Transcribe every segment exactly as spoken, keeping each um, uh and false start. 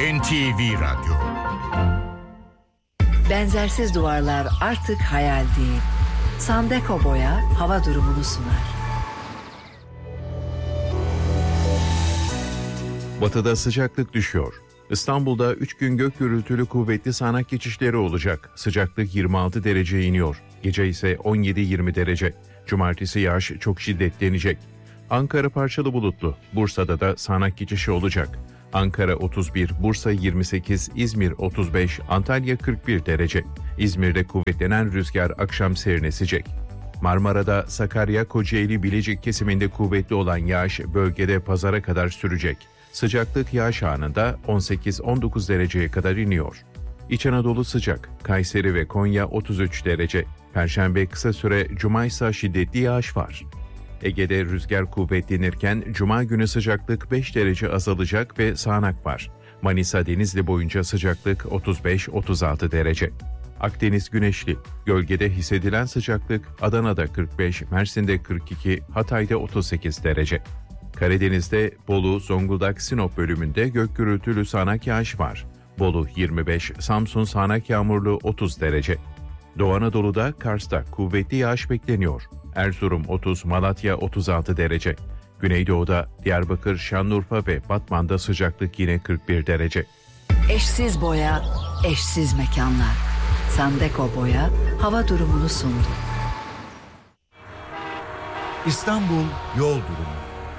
N T V Radyo. Benzersiz duvarlar artık hayal değil. Sandeko Boya hava durumunu sunar. Batıda sıcaklık düşüyor. İstanbul'da üç gün gök gürültülü kuvvetli sağanak geçişleri olacak. Sıcaklık yirmi altı derece iniyor. Gece ise on yedi yirmi derece. Cumartesi yağış çok şiddetlenecek. Ankara parçalı bulutlu. Bursa'da da sağanak geçişi olacak. Ankara otuz bir, Bursa yirmi sekiz, İzmir otuz beş, Antalya kırk bir derece. İzmir'de kuvvetlenen rüzgar akşam serinleşecek. Marmara'da Sakarya, Kocaeli, Bilecik kesiminde kuvvetli olan yağış bölgede pazara kadar sürecek. Sıcaklık yağış anında on sekiz on dokuz dereceye kadar iniyor. İç Anadolu sıcak. Kayseri ve Konya otuz üç derece. Perşembe kısa süre, Cuma ise şiddetli yağış var. Ege'de rüzgar kuvvetlenirken Cuma günü sıcaklık beş derece azalacak ve sağanak var. Manisa Denizli boyunca sıcaklık otuz beş otuz altı derece. Akdeniz güneşli. Gölgede hissedilen sıcaklık Adana'da kırk beş, Mersin'de kırk iki, Hatay'da otuz sekiz derece. Karadeniz'de Bolu, Zonguldak, Sinop bölümünde gök gürültülü sağanak yağış var. Bolu yirmi beş, Samsun sağanak yağmurlu otuz derece. Doğu Anadolu'da Kars'ta kuvvetli yağış bekleniyor. Erzurum otuz, Malatya otuz altı derece. Güneydoğu'da Diyarbakır, Şanlıurfa ve Batman'da sıcaklık yine kırk bir derece. Eşsiz boya, eşsiz mekanlar. Sandeko Boya hava durumunu sundu. İstanbul yol durumu.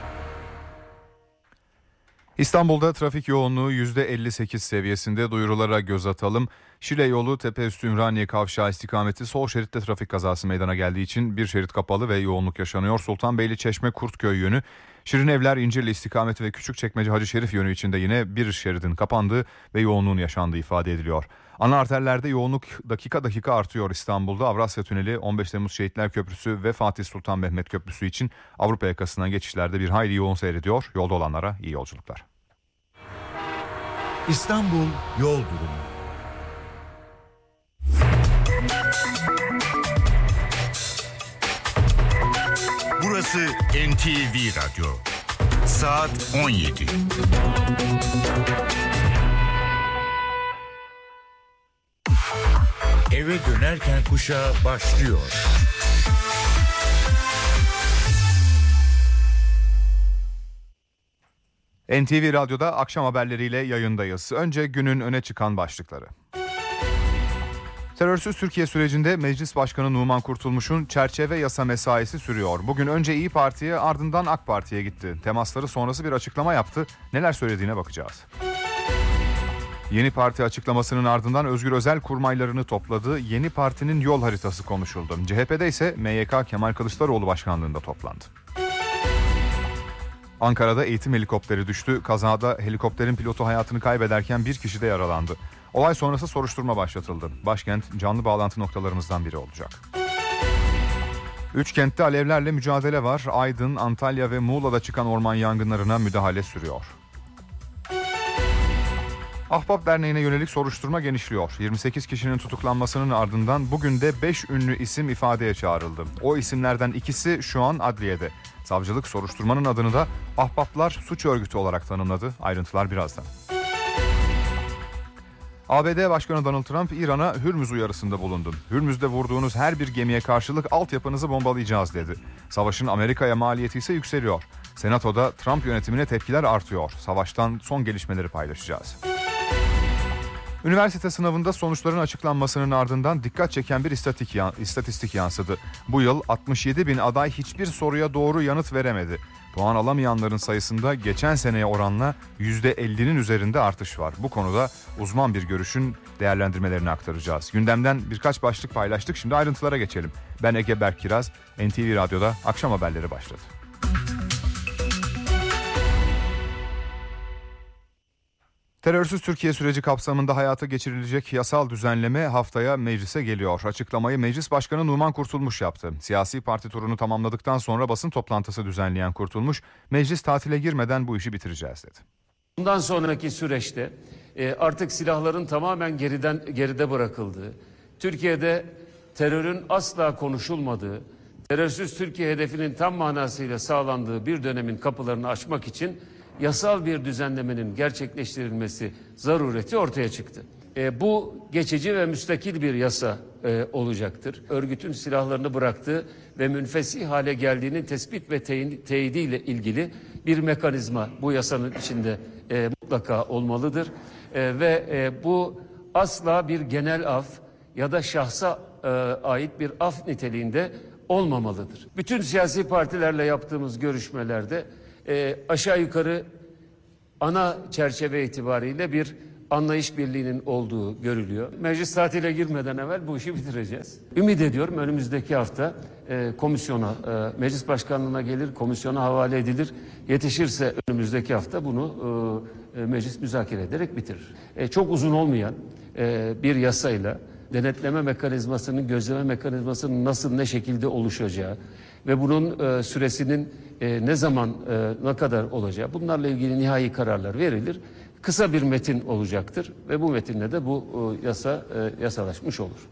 İstanbul'da trafik yoğunluğu yüzde elli sekiz seviyesinde, duyurulara göz atalım. Şile yolu Tepeüstü Ümraniye kavşağı istikameti sol şeritte trafik kazası meydana geldiği için bir şerit kapalı ve yoğunluk yaşanıyor. Sultanbeyli Çeşme Kurtköy yönü, Şirinevler İncirli istikameti ve Küçükçekmece Hacı Şerif yönü içinde yine bir şeridin kapandığı ve yoğunluğun yaşandığı ifade ediliyor. Ana arterlerde yoğunluk dakika dakika artıyor İstanbul'da. Avrasya Tüneli, on beş Temmuz Şehitler Köprüsü ve Fatih Sultan Mehmet Köprüsü için Avrupa yakasından geçişlerde bir hayli yoğun seyrediyor. Yolda olanlara iyi yolculuklar. İstanbul yol durumu. Burası N T V Radyo. Saat on yedi. Eve dönerken kuşağı başlıyor. N T V Radyo'da akşam haberleriyle yayındayız. Önce günün öne çıkan başlıkları. Terörsüz Türkiye sürecinde Meclis Başkanı Numan Kurtulmuş'un çerçeve yasa mesaisi sürüyor. Bugün önce İYİ Parti'ye, ardından AK Parti'ye gitti. Temasları sonrası bir açıklama yaptı. Neler söylediğine bakacağız. Yeni Parti açıklamasının ardından Özgür Özel kurmaylarını topladı. Yeni Parti'nin yol haritası konuşuldu. C H P'de ise M Y K Kemal Kılıçdaroğlu başkanlığında toplandı. Ankara'da eğitim helikopteri düştü. Kazada helikopterin pilotu hayatını kaybederken bir kişi de yaralandı. Olay sonrası soruşturma başlatıldı. Başkent canlı bağlantı noktalarımızdan biri olacak. Üç kentte alevlerle mücadele var. Aydın, Antalya ve Muğla'da çıkan orman yangınlarına müdahale sürüyor. Ahbap Derneği'ne yönelik soruşturma genişliyor. yirmi sekiz kişinin tutuklanmasının ardından bugün de beş ünlü isim ifadeye çağrıldı. O isimlerden ikisi şu an adliyede. Savcılık soruşturmanın adını da Ahbaplar Suç Örgütü olarak tanımladı. Ayrıntılar birazdan. A B D Başkanı Donald Trump İran'a Hürmüz uyarısında bulundu. Hürmüz'de vurduğunuz her bir gemiye karşılık altyapınızı bombalayacağız dedi. Savaşın Amerika'ya maliyeti ise yükseliyor. Senato'da Trump yönetimine tepkiler artıyor. Savaştan son gelişmeleri paylaşacağız. Üniversite sınavında sonuçların açıklanmasının ardından dikkat çeken bir istatistik, istatistik yansıdı. Bu yıl altmış yedi bin aday hiçbir soruya doğru yanıt veremedi. Puan alamayanların sayısında geçen seneye oranla yüzde ellinin üzerinde artış var. Bu konuda uzman bir görüşün değerlendirmelerini aktaracağız. Gündemden birkaç başlık paylaştık. Şimdi ayrıntılara geçelim. Ben Ege Berk Kiraz, N T V Radyo'da akşam haberleri başladı. Terörsüz Türkiye süreci kapsamında hayata geçirilecek yasal düzenleme haftaya meclise geliyor. Açıklamayı Meclis Başkanı Numan Kurtulmuş yaptı. Siyasi parti turunu tamamladıktan sonra basın toplantısı düzenleyen Kurtulmuş, meclis tatile girmeden bu işi bitireceğiz dedi. Bundan sonraki süreçte artık silahların tamamen geriden geride bırakıldığı, Türkiye'de terörün asla konuşulmadığı, terörsüz Türkiye hedefinin tam manasıyla sağlandığı bir dönemin kapılarını açmak için yasal bir düzenlemenin gerçekleştirilmesi zarureti ortaya çıktı. E, bu geçici ve müstakil bir yasa e, olacaktır. Örgütün silahlarını bıraktığı ve münfesih hale geldiğinin tespit ve teyidiyle ilgili bir mekanizma bu yasanın içinde e, mutlaka olmalıdır. E, ve e, bu asla bir genel af ya da şahsa e, ait bir af niteliğinde olmamalıdır. Bütün siyasi partilerle yaptığımız görüşmelerde e, aşağı yukarı ana çerçeve itibariyle bir anlayış birliğinin olduğu görülüyor. Meclis tatile girmeden evvel bu işi bitireceğiz. Ümit ediyorum önümüzdeki hafta e, komisyona, e, meclis başkanlığına gelir, komisyona havale edilir. Yetişirse önümüzdeki hafta bunu e, e, meclis müzakere ederek bitirir. E, çok uzun olmayan e, bir yasayla denetleme mekanizmasının, gözleme mekanizmasının nasıl, ne şekilde oluşacağı ve bunun e, süresinin e, ne zaman, e, ne kadar olacağı, bunlarla ilgili nihai kararlar verilir. Kısa bir metin olacaktır ve bu metinle de bu e, yasa e, yasalaşmış olur.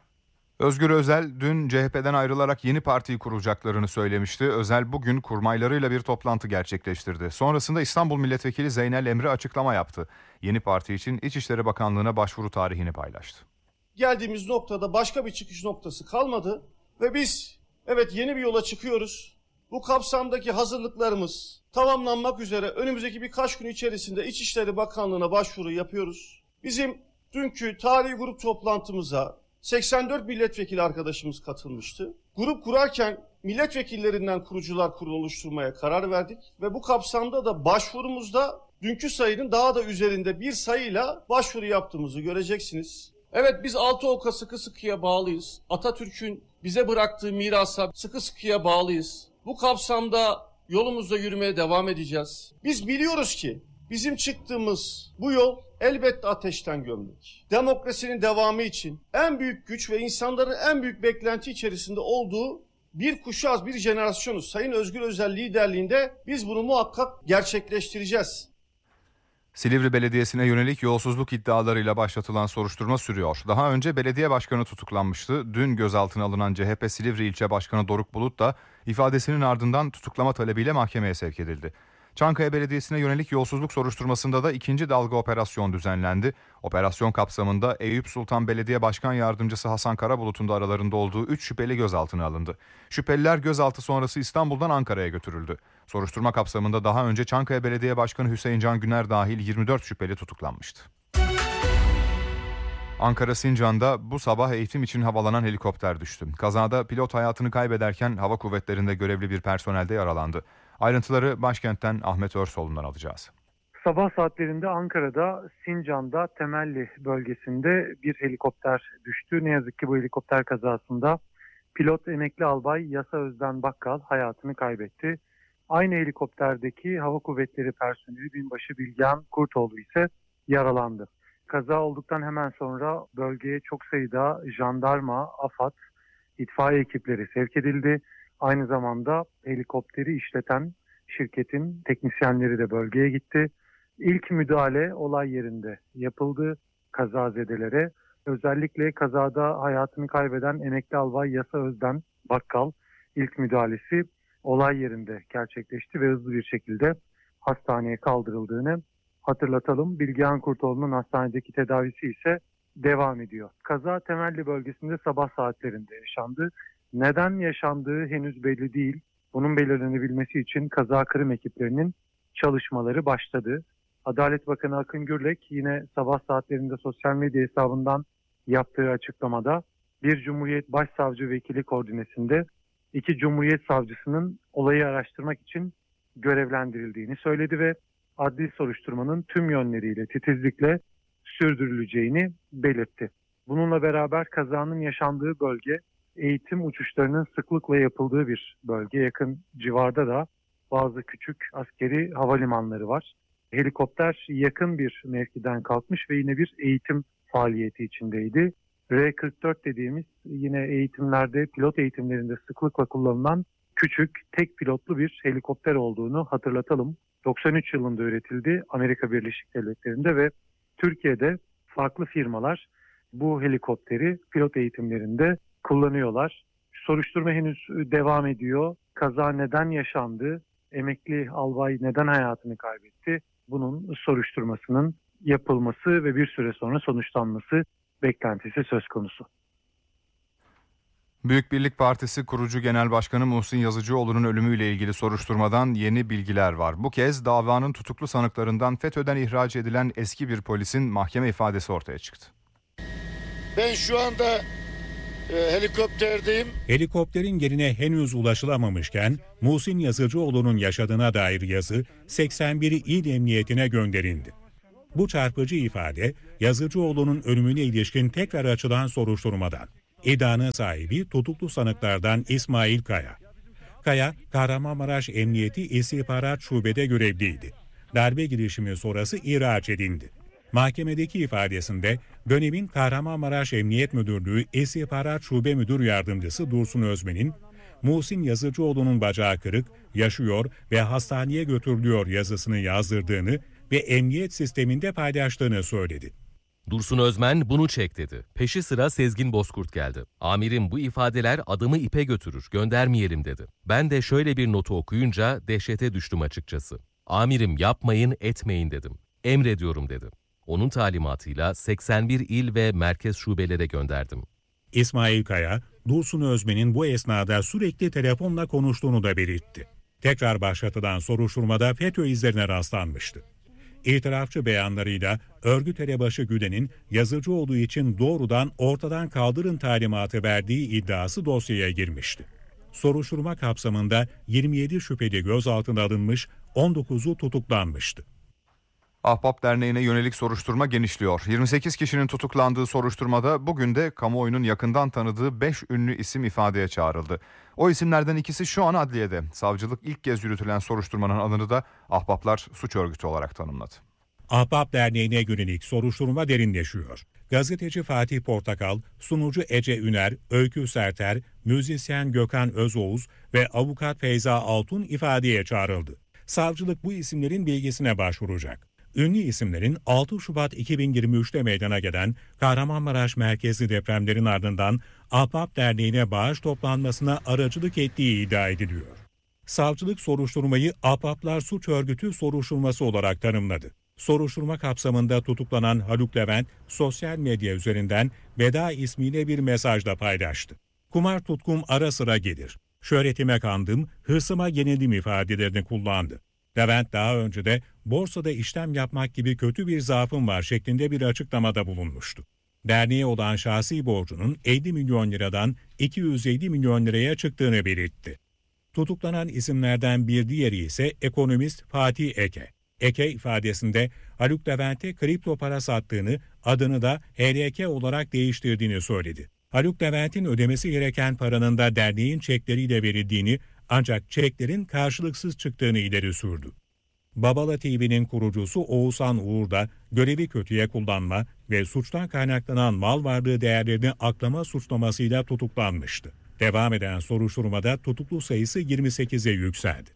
Özgür Özel dün C H P'den ayrılarak yeni partiyi kuracaklarını söylemişti. Özel bugün kurmaylarıyla bir toplantı gerçekleştirdi. Sonrasında İstanbul Milletvekili Zeynel Emre açıklama yaptı. Yeni parti için İçişleri Bakanlığı'na başvuru tarihini paylaştı. Geldiğimiz noktada başka bir çıkış noktası kalmadı ve biz evet yeni bir yola çıkıyoruz. Bu kapsamdaki hazırlıklarımız tamamlanmak üzere önümüzdeki birkaç gün içerisinde İçişleri Bakanlığı'na başvuru yapıyoruz. Bizim dünkü tarihi grup toplantımıza seksen dört milletvekili arkadaşımız katılmıştı. Grup kurarken milletvekillerinden kurucular kurulu oluşturmaya karar verdik ve bu kapsamda da başvurumuzda dünkü sayının daha da üzerinde bir sayıyla başvuru yaptığımızı göreceksiniz. Evet, biz Altıok'a sıkı sıkıya bağlıyız. Atatürk'ün bize bıraktığı mirasa sıkı sıkıya bağlıyız. Bu kapsamda yolumuzda yürümeye devam edeceğiz. Biz biliyoruz ki bizim çıktığımız bu yol elbette ateşten gömlek. Demokrasinin devamı için en büyük güç ve insanların en büyük beklenti içerisinde olduğu bir kuşağız, bir jenerasyonuz. Sayın Özgür Özel liderliğinde biz bunu muhakkak gerçekleştireceğiz. Silivri Belediyesi'ne yönelik yolsuzluk iddialarıyla başlatılan soruşturma sürüyor. Daha önce belediye başkanı tutuklanmıştı. Dün gözaltına alınan C H P Silivri İlçe Başkanı Doruk Bulut da ifadesinin ardından tutuklama talebiyle mahkemeye sevk edildi. Çankaya Belediyesi'ne yönelik yolsuzluk soruşturmasında da ikinci dalga operasyon düzenlendi. Operasyon kapsamında Eyüp Sultan Belediye Başkan Yardımcısı Hasan Karabulut'un da aralarında olduğu üç şüpheli gözaltına alındı. Şüpheliler gözaltı sonrası İstanbul'dan Ankara'ya götürüldü. Soruşturma kapsamında daha önce Çankaya Belediye Başkanı Hüseyin Can Güner dahil yirmi dört şüpheli tutuklanmıştı. Ankara Sincan'da bu sabah eğitim için havalanan helikopter düştü. Kazada pilot hayatını kaybederken hava kuvvetlerinde görevli bir personel de yaralandı. Ayrıntıları başkentten Ahmet Örsoğlu'ndan alacağız. Sabah saatlerinde Ankara'da Sincan'da Temelli bölgesinde bir helikopter düştü. Ne yazık ki bu helikopter kazasında pilot emekli albay Yasa Özden Bakkal hayatını kaybetti. Aynı helikopterdeki hava kuvvetleri personeli binbaşı Bilgehan Kurtoğlu ise yaralandı. Kaza olduktan hemen sonra bölgeye çok sayıda jandarma, AFAD, itfaiye ekipleri sevk edildi. Aynı zamanda helikopteri işleten şirketin teknisyenleri de bölgeye gitti. İlk müdahale olay yerinde yapıldı kazazedelere. Özellikle kazada hayatını kaybeden emekli albay Yasa Özden Bakkal ilk müdahalesi olay yerinde gerçekleşti ve hızlı bir şekilde hastaneye kaldırıldığını hatırlatalım. Bilgehan Kurtoğlu'nun hastanedeki tedavisi ise devam ediyor. Kaza Temelli bölgesinde sabah saatlerinde yaşandı. Neden yaşandığı henüz belli değil. Bunun belirlenebilmesi için kaza kırım ekiplerinin çalışmaları başladı. Adalet Bakanı Akın Gürlek yine sabah saatlerinde sosyal medya hesabından yaptığı açıklamada bir Cumhuriyet Başsavcı Vekili koordinesinde iki Cumhuriyet Savcısının olayı araştırmak için görevlendirildiğini söyledi ve adli soruşturmanın tüm yönleriyle titizlikle sürdürüleceğini belirtti. Bununla beraber kazanın yaşandığı bölge eğitim uçuşlarının sıklıkla yapıldığı bir bölge. Yakın civarda da bazı küçük askeri havalimanları var. Helikopter yakın bir mevkiden kalkmış ve yine bir eğitim faaliyeti içindeydi. R kırk dört dediğimiz yine eğitimlerde, pilot eğitimlerinde sıklıkla kullanılan küçük, tek pilotlu bir helikopter olduğunu hatırlatalım. doksan üç yılında üretildi Amerika Birleşik Devletleri'nde ve Türkiye'de farklı firmalar bu helikopteri pilot eğitimlerinde kullanıyorlar. Soruşturma henüz devam ediyor. Kaza neden yaşandı? emekli albay neden hayatını kaybetti? Bunun soruşturmasının yapılması ve bir süre sonra sonuçlanması beklentisi söz konusu. Büyük Birlik Partisi kurucu genel başkanı Muhsin Yazıcıoğlu'nun ölümüyle ilgili soruşturmadan yeni bilgiler var. Bu kez davanın tutuklu sanıklarından FETÖ'den ihraç edilen eski bir polisin mahkeme ifadesi ortaya çıktı. Ben şu anda e, helikopterdeyim. Helikopterin yerine henüz ulaşılamamışken Muhsin Yazıcıoğlu'nun yaşadığına dair yazı seksen bir İl Emniyetine gönderildi. Bu çarpıcı ifade Yazıcıoğlu'nun ölümüne ilişkin tekrar açılan soruşturmadan. İddianın sahibi tutuklu sanıklardan İsmail Kaya. Kaya, Kahramanmaraş Emniyeti İstihbarat Şube'de görevliydi. Darbe girişimi sonrası ihraç edildi. Mahkemedeki ifadesinde dönemin Kahramanmaraş Emniyet Müdürlüğü İstihbarat Şube Müdür Yardımcısı Dursun Özmen'in Muhsin Yazıcıoğlu'nun bacağı kırık, yaşıyor ve hastaneye götürülüyor yazısını yazdırdığını ve emniyet sisteminde paylaştığını söyledi. Dursun Özmen bunu çek dedi. Peşi sıra Sezgin Bozkurt geldi. Amirim bu ifadeler adamı ipe götürür, göndermeyelim dedi. Ben de şöyle bir notu okuyunca dehşete düştüm açıkçası. Amirim yapmayın, etmeyin dedim. Emrediyorum dedi. Onun talimatıyla seksen bir il ve merkez şubelere gönderdim. İsmail Kaya, Dursun Özmen'in bu esnada sürekli telefonla konuştuğunu da belirtti. Tekrar başlatılan soruşturmada FETÖ izlerine rastlanmıştı. İtirafçı beyanlarıyla örgüt elebaşı Gülen'in Yazıcıoğlu için doğrudan ortadan kaldırın talimatı verdiği iddiası dosyaya girmişti. Soruşturma kapsamında yirmi yedi şüpheli gözaltına alınmış, on dokuzu tutuklanmıştı. Ahbap Derneği'ne yönelik soruşturma genişliyor. yirmi sekiz kişinin tutuklandığı soruşturmada bugün de kamuoyunun yakından tanıdığı beş ünlü isim ifadeye çağrıldı. O isimlerden ikisi şu an adliyede. Savcılık ilk kez yürütülen soruşturmanın adını da Ahbaplar Suç Örgütü olarak tanımladı. Ahbap Derneği'ne yönelik soruşturma derinleşiyor. Gazeteci Fatih Portakal, sunucu Ece Üner, Öykü Serter, müzisyen Gökhan Özoğuz ve avukat Feyza Altun ifadeye çağrıldı. Savcılık bu isimlerin bilgisine başvuracak. Ünlü isimlerin altı Şubat iki bin yirmi üçte meydana gelen Kahramanmaraş merkezli depremlerin ardından Ahbap Derneği'ne bağış toplanmasına aracılık ettiği iddia ediliyor. Savcılık soruşturmayı Ahbaplar Suç Örgütü soruşturması olarak tanımladı. Soruşturma kapsamında tutuklanan Haluk Levent sosyal medya üzerinden veda ismiyle bir mesajla paylaştı. Kumar tutkum ara sıra gelir. Şöhretime kandım, hırsıma yenildim ifadelerini kullandı. Levent daha önce de borsada işlem yapmak gibi kötü bir zaafım var şeklinde bir açıklamada bulunmuştu. Derneğe olan şahsi borcunun elli milyon liradan iki yüz elli milyon liraya çıktığını belirtti. Tutuklanan isimlerden bir diğeri ise ekonomist Fatih Eke. Eke ifadesinde Haluk Levent'e kripto para sattığını, adını da H L K olarak değiştirdiğini söyledi. Haluk Levent'in ödemesi gereken paranın da derneğin çekleriyle verildiğini, ancak çeklerin karşılıksız çıktığını ileri sürdü. Babala T V'nin kurucusu Oğuzhan Uğur da görevi kötüye kullanma ve suçtan kaynaklanan mal varlığı değerlerini aklama suçlamasıyla tutuklanmıştı. Devam eden soruşturmada tutuklu sayısı yirmi sekize yükseldi.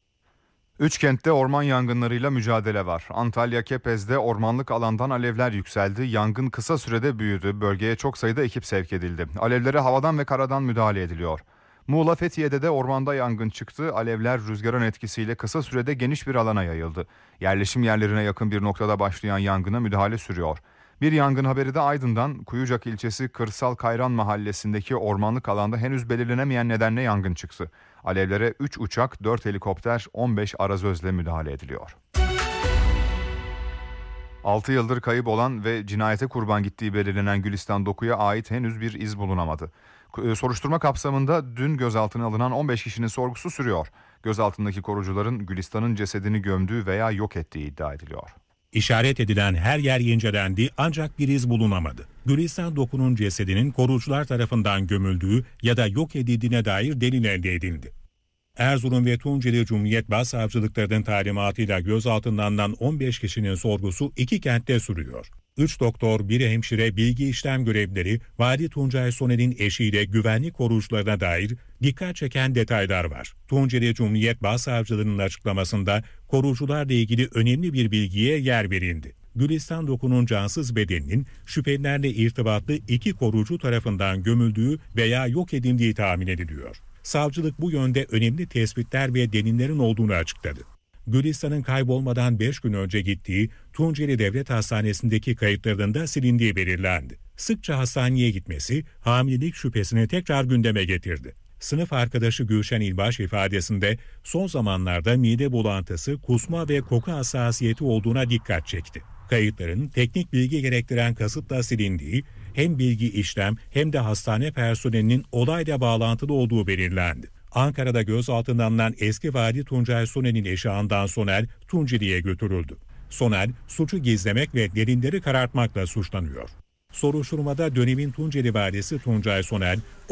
Üç kentte orman yangınlarıyla mücadele var. Antalya Kepez'de ormanlık alandan alevler yükseldi. Yangın kısa sürede büyüdü. Bölgeye çok sayıda ekip sevk edildi. Alevlere havadan ve karadan müdahale ediliyor. Muğla Fethiye'de de ormanda yangın çıktı. Alevler rüzgarın etkisiyle kısa sürede geniş bir alana yayıldı. Yerleşim yerlerine yakın bir noktada başlayan yangına müdahale sürüyor. Bir yangın haberi de Aydın'dan. Kuyucak ilçesi Kırsal Kayran mahallesindeki ormanlık alanda henüz belirlenemeyen nedenle yangın çıktı. Alevlere üç uçak, dört helikopter, on beş arazözle müdahale ediliyor. altı yıldır kayıp olan ve cinayete kurban gittiği belirlenen Gülistan Doku'ya ait henüz bir iz bulunamadı. Soruşturma kapsamında dün gözaltına alınan on beş kişinin sorgusu sürüyor. Gözaltındaki korucuların Gülistan'ın cesedini gömdüğü veya yok ettiği iddia ediliyor. İşaret edilen her yer incelendi ancak bir iz bulunamadı. Gülistan Doku'nun cesedinin korucular tarafından gömüldüğü ya da yok edildiğine dair delil elde edildi. Erzurum ve Tunceli Cumhuriyet Başsavcılıklarının talimatıyla gözaltından alınan on beş kişinin sorgusu iki kentte sürüyor. üç doktor, bir hemşire, bilgi işlem görevlileri, Vali Tuncay Soner'in eşiyle güvenlik korucularına dair dikkat çeken detaylar var. Tunceli Cumhuriyet Başsavcılığı'nın açıklamasında korucularla ilgili önemli bir bilgiye yer verildi. Gülistan Doku'nun cansız bedeninin şüphelilerle irtibatlı iki korucu tarafından gömüldüğü veya yok edildiği tahmin ediliyor. Savcılık bu yönde önemli tespitler ve delillerin olduğunu açıkladı. Gülistan'ın kaybolmadan beş gün önce gittiği Tunceli Devlet Hastanesi'ndeki kayıtlarının da silindiği belirlendi. Sıkça hastaneye gitmesi hamilelik şüphesini tekrar gündeme getirdi. Sınıf arkadaşı Gülşen İlbaş ifadesinde son zamanlarda mide bulantısı, kusma ve koku hassasiyeti olduğuna dikkat çekti. Kayıtların teknik bilgi gerektiren kasıtla silindiği, hem bilgi işlem hem de hastane personelinin olayla bağlantılı olduğu belirlendi. Ankara'da gözaltına alınan eski vali Tuncay Soner'in eşi Handan Soner Tunceli'ye götürüldü. Soner, suçu gizlemek ve delilleri karartmakla suçlanıyor. Soruşturmada dönemin Tunceli valisi Tuncay Soner,